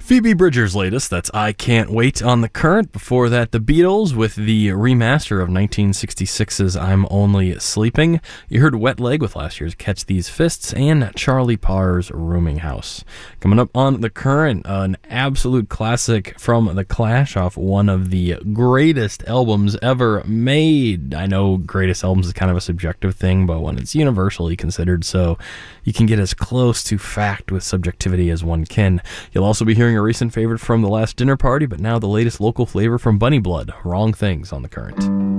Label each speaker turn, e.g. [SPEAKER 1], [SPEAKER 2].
[SPEAKER 1] Phoebe Bridgers' latest, that's I Can't Wait on the Current. Before that, the Beatles with the remaster of 1966's I'm Only Sleeping. You heard Wet Leg with last year's Catch These Fists, and Charlie Parr's Rooming House. Coming up on the Current, an absolute classic from The Clash off one of the greatest albums ever made. I know greatest albums is kind of a subjective thing, but when it's universally considered so, you can get as close to fact with subjectivity as one can. You'll also be hearing a recent favorite from The Last Dinner Party, but now the latest local flavor from Bunny Blood, Wrong Things on the Current.